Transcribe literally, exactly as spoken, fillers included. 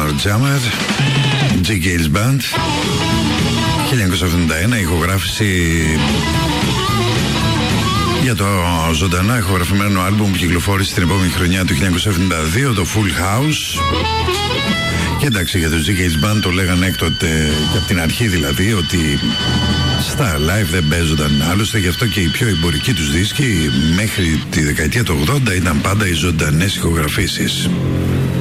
Summer Jammer, G. Gales Band, χίλια εννιακόσια εβδομήντα ένα, ηχογράφηση για το ζωντανά ηχογραφημένο άλμπουμ που κυκλοφόρησε την επόμενη χρονιά του χίλια εννιακόσια εβδομήντα δύο, το Full House. Και εντάξει, για το G. Gales Band το λέγανε έκτοτε και από την αρχή δηλαδή ότι στα live δεν παίζονταν. Άλλωστε γι' αυτό και οι πιο εμπορικοί τους δίσκοι μέχρι τη δεκαετία του ογδόντα ήταν πάντα οι ζωντανές ηχογραφήσεις.